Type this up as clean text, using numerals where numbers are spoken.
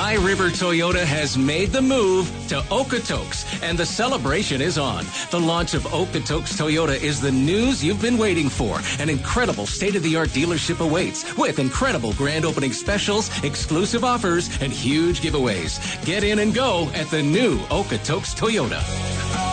Sky River Toyota has made the move to Okotoks, and the celebration is on. The launch of Okotoks Toyota is the news you've been waiting for. An incredible state-of-the-art dealership awaits with incredible grand opening specials, exclusive offers, and huge giveaways. Get in and go at the new Okotoks Toyota.